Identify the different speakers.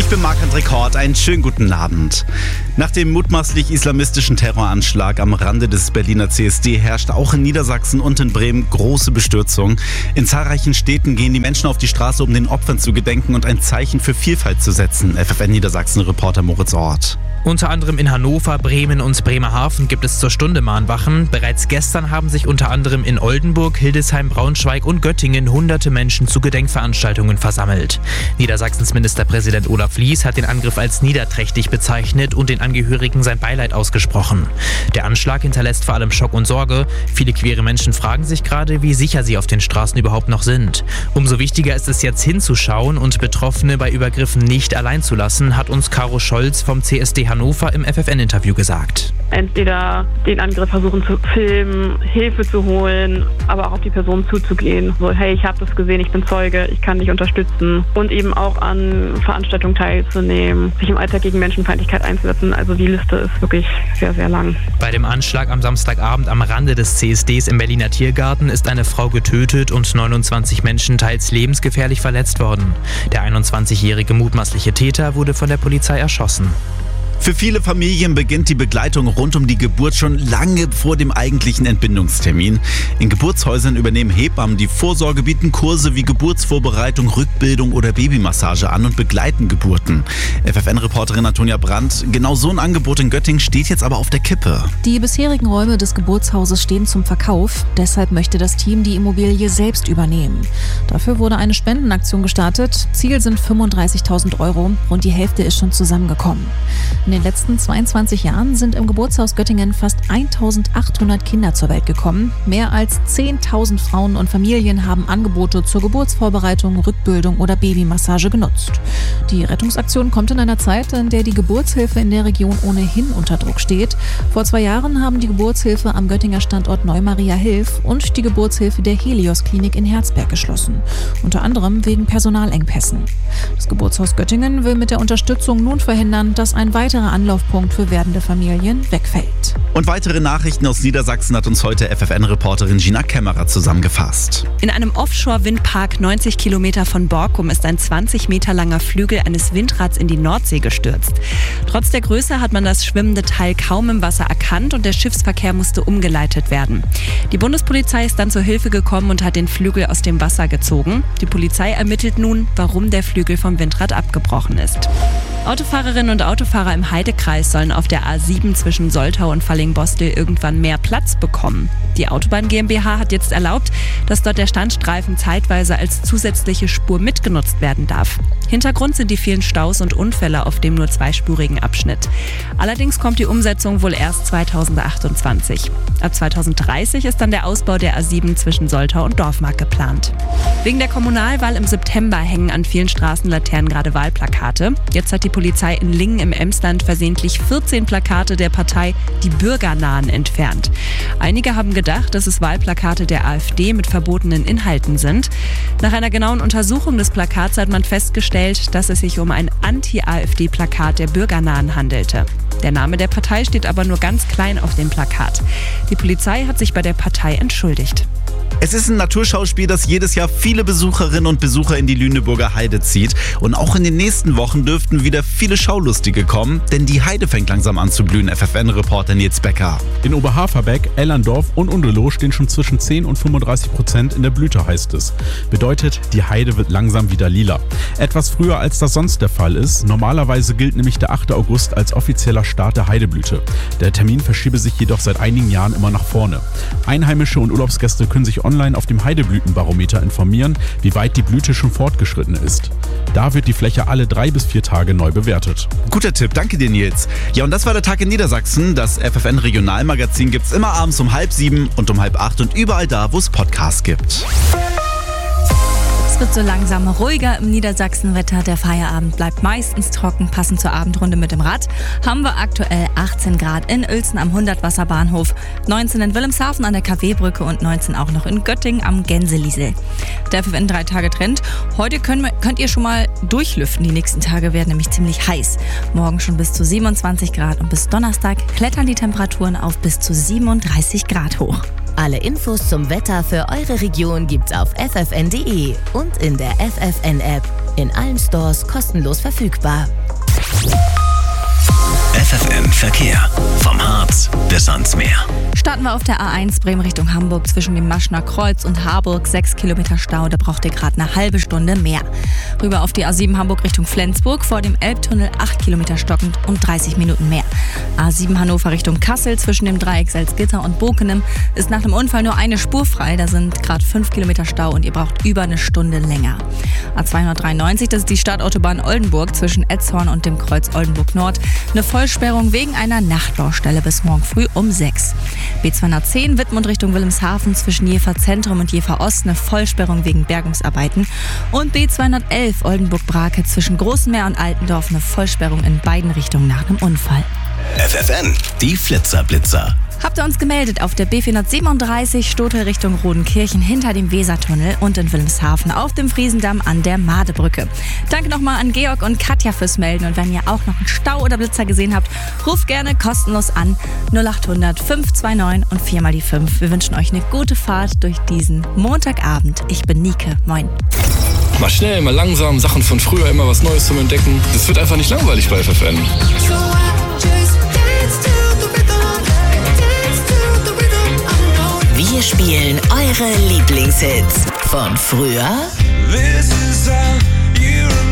Speaker 1: bin Marc-André Kort, einen schönen guten Abend. Nach dem mutmaßlich islamistischen Terroranschlag am Rande des Berliner CSD herrscht auch in Niedersachsen und in Bremen große Bestürzung. In zahlreichen Städten gehen die Menschen auf die Straße, um den Opfern zu gedenken und ein Zeichen für Vielfalt zu setzen. FFN Niedersachsen-Reporter Moritz Ort.
Speaker 2: Unter anderem in Hannover, Bremen und Bremerhaven gibt es zur Stunde Mahnwachen. Bereits gestern haben sich unter anderem in Oldenburg, Hildesheim, Braunschweig und Göttingen hunderte Menschen zu Gedenkveranstaltungen versammelt. Niedersachsens Ministerpräsident Olaf Lies hat den Angriff als niederträchtig bezeichnet und den Angehörigen sein Beileid ausgesprochen. Der Anschlag hinterlässt vor allem Schock und Sorge. Viele queere Menschen fragen sich gerade, wie sicher sie auf den Straßen überhaupt noch sind. Umso wichtiger ist es jetzt hinzuschauen und Betroffene bei Übergriffen nicht allein zu lassen, hat uns Caro Scholz vom CSD Hannover im FFN-Interview gesagt.
Speaker 3: Entweder den Angriff versuchen zu filmen, Hilfe zu holen, aber auch auf die Person zuzugehen. So, hey, ich habe das gesehen, ich bin Zeuge, ich kann dich unterstützen. Und eben auch an Veranstaltungen teilzunehmen, sich im Alltag gegen Menschenfeindlichkeit einzusetzen. Also die Liste ist wirklich sehr, sehr lang.
Speaker 2: Bei dem Anschlag am Samstagabend am Rande des CSDs im Berliner Tiergarten ist eine Frau getötet und 29 Menschen teils lebensgefährlich verletzt worden. Der 21-jährige mutmaßliche Täter wurde von der Polizei erschossen.
Speaker 1: Für viele Familien beginnt die Begleitung rund um die Geburt schon lange vor dem eigentlichen Entbindungstermin. In Geburtshäusern übernehmen Hebammen die Vorsorge, bieten Kurse wie Geburtsvorbereitung, Rückbildung oder Babymassage an und begleiten Geburten. FFN-Reporterin Antonia Brandt, genau so ein Angebot in Göttingen steht jetzt aber auf der Kippe.
Speaker 4: Die bisherigen Räume des Geburtshauses stehen zum Verkauf. Deshalb möchte das Team die Immobilie selbst übernehmen. Dafür wurde eine Spendenaktion gestartet. Ziel sind 35.000 €. Rund die Hälfte ist schon zusammengekommen. In den letzten 22 Jahren sind im Geburtshaus Göttingen fast 1.800 Kinder zur Welt gekommen. Mehr als 10.000 Frauen und Familien haben Angebote zur Geburtsvorbereitung, Rückbildung oder Babymassage genutzt. Die Rettungsaktion kommt in einer Zeit, in der die Geburtshilfe in der Region ohnehin unter Druck steht. Vor 2 Jahren haben die Geburtshilfe am Göttinger Standort Neumaria Hilf und die Geburtshilfe der Helios-Klinik in Herzberg geschlossen. Unter anderem wegen Personalengpässen. Das Geburtshaus Göttingen will mit der Unterstützung nun verhindern, dass ein weiterer Anlaufpunkt für werdende Familien wegfällt.
Speaker 1: Und weitere Nachrichten aus Niedersachsen hat uns heute FFN-Reporterin Gina Kämmerer zusammengefasst.
Speaker 5: In einem Offshore-Windpark 90 Kilometer von Borkum ist ein 20 Meter langer Flügel eines Windrads in die Nordsee gestürzt. Trotz der Größe hat man das schwimmende Teil kaum im Wasser erkannt und der Schiffsverkehr musste umgeleitet werden. Die Bundespolizei ist dann zur Hilfe gekommen und hat den Flügel aus dem Wasser gezogen. Die Polizei ermittelt nun, warum der Flügel vom Windrad abgebrochen ist. Autofahrerinnen und Autofahrer im Heidekreis sollen auf der A7 zwischen Soltau und Fallingbostel irgendwann mehr Platz bekommen. Die Autobahn GmbH hat jetzt erlaubt, dass dort der Standstreifen zeitweise als zusätzliche Spur mitgenutzt werden darf. Hintergrund sind die vielen Staus und Unfälle auf dem nur zweispurigen Abschnitt. Allerdings kommt die Umsetzung wohl erst 2028. Ab 2030 ist dann der Ausbau der A7 zwischen Soltau und Dorfmark geplant. Wegen der Kommunalwahl im September hängen an vielen Straßenlaternen gerade Wahlplakate. Jetzt hat die Polizei in Lingen im Emsland versehentlich 14 Plakate der Partei Die Bürgernahen entfernt. Einige haben gedacht, dass es Wahlplakate der AfD mit verbotenen Inhalten sind. Nach einer genauen Untersuchung des Plakats hat man festgestellt, dass es sich um ein Anti-AfD-Plakat der Bürgernahen handelte. Der Name der Partei steht aber nur ganz klein auf dem Plakat. Die Polizei hat sich bei der Partei entschuldigt.
Speaker 1: Es ist ein Naturschauspiel, das jedes Jahr viele Besucherinnen und Besucher in die Lüneburger Heide zieht. Und auch in den nächsten Wochen dürften wieder viele Schaulustige kommen, denn die Heide fängt langsam an zu blühen, FFN-Reporter Nils Becker.
Speaker 6: In Oberhaferbeck, Ellerndorf und Undeloh stehen schon zwischen 10 und 35% in der Blüte, heißt es. Bedeutet, die Heide wird langsam wieder lila. Etwas früher als das sonst der Fall ist. Normalerweise gilt nämlich der 8. August als offizieller Start der Heideblüte. Der Termin verschiebe sich jedoch seit einigen Jahren immer nach vorne. Einheimische und Urlaubsgäste können sich online auf dem Heideblütenbarometer informieren, wie weit die Blüte schon fortgeschritten ist. Da wird die Fläche alle 3 bis 4 Tage neu bewertet.
Speaker 1: Guter Tipp, danke dir Nils. Ja, und das war der Tag in Niedersachsen. Das FFN Regionalmagazin gibt's immer abends um 6:30 und um 7:30 und überall da, wo es Podcasts gibt.
Speaker 7: Es wird so langsam ruhiger im Niedersachsenwetter. Der Feierabend bleibt meistens trocken, passend zur Abendrunde mit dem Rad. Haben wir aktuell 18 Grad in Uelzen am 100-Wasserbahnhof, 19 in Wilhelmshaven an der KW-Brücke und 19 auch noch in Göttingen am Gänseliesel. Der FFN 3-Tage-Trend. Heute könnt ihr schon mal durchlüften. Die nächsten Tage werden nämlich ziemlich heiß. Morgen schon bis zu 27 Grad und bis Donnerstag klettern die Temperaturen auf bis zu 37 Grad hoch.
Speaker 8: Alle Infos zum Wetter für eure Region gibt's auf ffn.de und in der FFN-App. In allen Stores kostenlos verfügbar.
Speaker 9: FFN Verkehr. Vom Harz bis ans Meer.
Speaker 7: Starten wir auf der A1 Bremen Richtung Hamburg zwischen dem Maschner Kreuz und Harburg. 6 Kilometer Stau, da braucht ihr gerade eine halbe Stunde mehr. Rüber auf die A7 Hamburg Richtung Flensburg, vor dem Elbtunnel 8 Kilometer stockend und 30 Minuten mehr. A7 Hannover Richtung Kassel zwischen dem Dreieck Salzgitter und Bokenem ist nach dem Unfall nur eine Spur frei. Da sind gerade 5 Kilometer Stau und ihr braucht über eine Stunde länger. A293, das ist die Stadtautobahn Oldenburg zwischen Etzhorn und dem Kreuz Oldenburg Nord. Eine Vollsperrung wegen einer Nachtbaustelle bis morgen früh um 6. B210 Wittmund Richtung Wilhelmshaven zwischen Jever Zentrum und Jever Ost eine Vollsperrung wegen Bergungsarbeiten. Und B211 Oldenburg-Brake zwischen Großenmeer und Altendorf eine Vollsperrung in beiden Richtungen nach einem Unfall.
Speaker 9: FFN, die Flitzer-Blitzer.
Speaker 7: Habt ihr uns gemeldet auf der B437 Stotel Richtung Rodenkirchen hinter dem Wesertunnel und in Wilhelmshaven auf dem Friesendamm an der Madebrücke. Danke nochmal an Georg und Katja fürs Melden und wenn ihr auch noch einen Stau oder Blitzer gesehen habt, ruft gerne kostenlos an 0800 529 und 4 mal die 5. Wir wünschen euch eine gute Fahrt durch diesen Montagabend. Ich bin Nike. Moin.
Speaker 10: Mal schnell, mal langsam, Sachen von früher, immer was Neues zum Entdecken. Das wird einfach nicht langweilig bei FFN.
Speaker 8: Wir spielen eure Lieblingshits von früher
Speaker 11: This is how you